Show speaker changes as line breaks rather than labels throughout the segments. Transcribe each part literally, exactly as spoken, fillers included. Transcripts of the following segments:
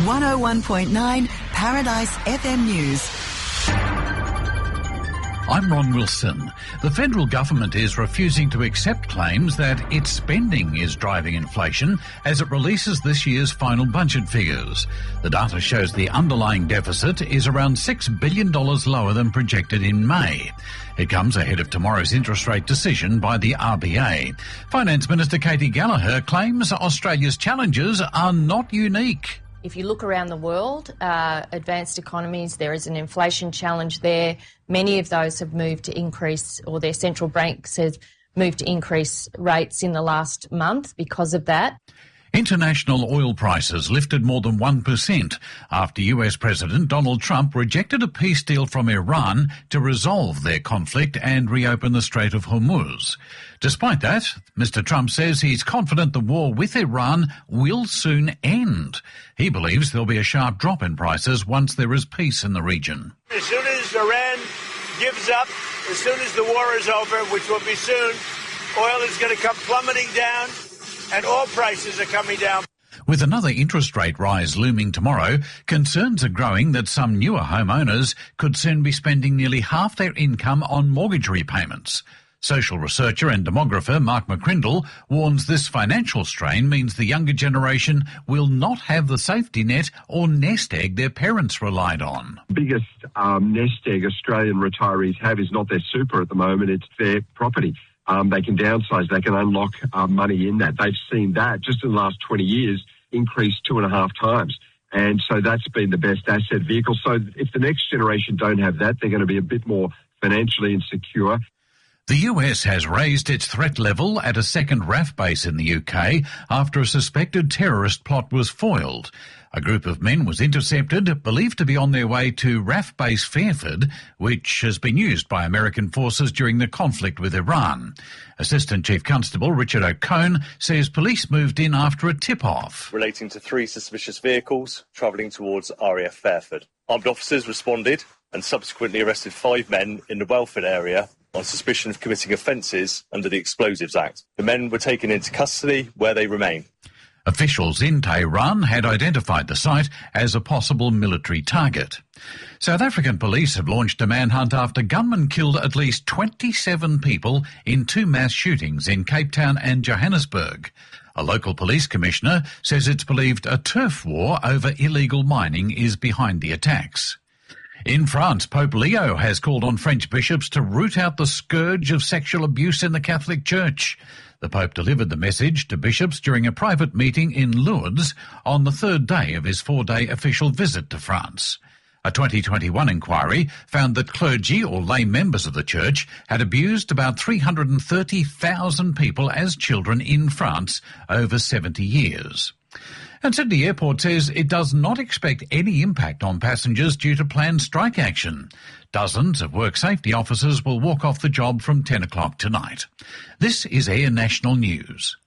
one oh one point nine Paradise F M News.
I'm Ron Wilson. The federal government is refusing to accept claims that its spending is driving inflation as it releases this year's final budget figures. The data shows the underlying deficit is around six billion dollars lower than projected in May. It comes ahead of tomorrow's interest rate decision by the R B A. Finance Minister Katie Gallagher claims Australia's challenges are not unique.
If you look around the world, uh, advanced economies, there is an inflation challenge there. Many of those have moved to increase, or their central banks have moved to increase rates in the last month because of that.
International oil prices lifted more than one percent after U S President Donald Trump rejected a peace deal from Iran to resolve their conflict and reopen the Strait of Hormuz. Despite that, Mister Trump says he's confident the war with Iran will soon end. He believes there'll be a sharp drop in prices once there is peace in the region.
As soon as Iran gives up, as soon as the war is over, which will be soon, oil is going to come plummeting down. And oil prices are coming down.
With another interest rate rise looming tomorrow, concerns are growing that some newer homeowners could soon be spending nearly half their income on mortgage repayments. Social researcher and demographer Mark McCrindle warns this financial strain means the younger generation will not have the safety net or nest egg their parents relied on.
The biggest um, nest egg Australian retirees have is not their super at the moment, it's their property. Um, they can downsize, they can unlock uh, money in that. They've seen that just in the last twenty years increase two and a half times. And so that's been the best asset vehicle. So if the next generation don't have that, they're going to be a bit more financially insecure.
The U S has raised its threat level at a second R A F base in the U K after a suspected terrorist plot was foiled. A group of men was intercepted, believed to be on their way to R A F base Fairford, which has been used by American forces during the conflict with Iran. Assistant Chief Constable Richard O'Cone says police moved in after a tip-off
relating to three suspicious vehicles travelling towards R A F Fairford. Armed officers responded and subsequently arrested five men in the Welford area on suspicion of committing offences under the Explosives Act. The men were taken into custody, where they remain.
Officials in Tehran had identified the site as a possible military target. South African police have launched a manhunt after gunmen killed at least twenty-seven people in two mass shootings in Cape Town and Johannesburg. A local police commissioner says it's believed a turf war over illegal mining is behind the attacks. In France, Pope Leo has called on French bishops to root out the scourge of sexual abuse in the Catholic Church. The Pope delivered the message to bishops during a private meeting in Lourdes on the third day of his four-day official visit to France. A twenty twenty-one inquiry found that clergy or lay members of the church had abused about three hundred thirty thousand people as children in France over seventy years. And Sydney Airport says it does not expect any impact on passengers due to planned strike action. Dozens of work safety officers will walk off the job from ten o'clock tonight. This is Air National News.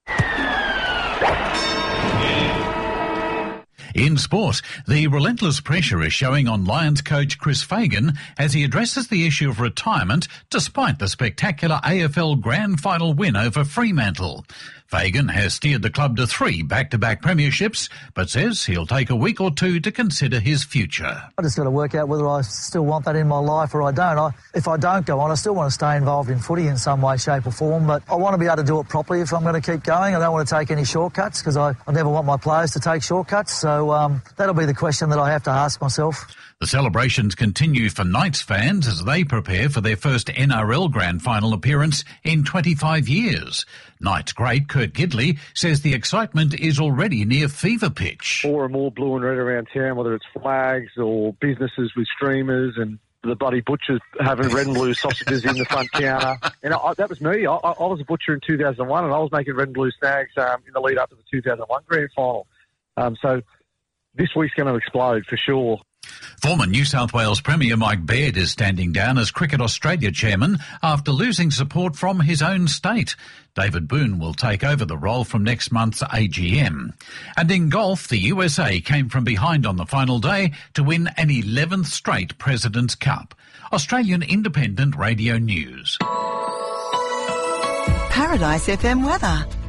In sport, the relentless pressure is showing on Lions coach Chris Fagan as he addresses the issue of retirement despite the spectacular A F L Grand Final win over Fremantle. Fagan has steered the club to three back-to-back premierships, but says he'll take a week or two to consider his future.
I just got to work out whether I still want that in my life or I don't. I, if I don't go on, I still want to stay involved in footy in some way, shape or form, but I want to be able to do it properly if I'm going to keep going. I don't want to take any shortcuts because I, I never want my players to take shortcuts, so um, that'll be the question that I have to ask myself.
The celebrations continue for Knights fans as they prepare for their first N R L Grand Final appearance in twenty-five years. Knights great Kurt Gidley says the excitement is already near fever pitch.
More and more blue and red around town, whether it's flags or businesses with streamers and the bloody butchers having red and blue sausages in the front counter. And I, that was me. I, I was a butcher in two thousand one and I was making red and blue snags um, in the lead up to the two thousand one Grand Final. Um, so this week's going to explode for sure.
Former New South Wales Premier Mike Baird is standing down as Cricket Australia chairman after losing support from his own state. David Boone will take over the role from next month's A G M. And in golf, the U S A came from behind on the final day to win an eleventh straight President's Cup. Australian Independent Radio News.
Paradise F M weather.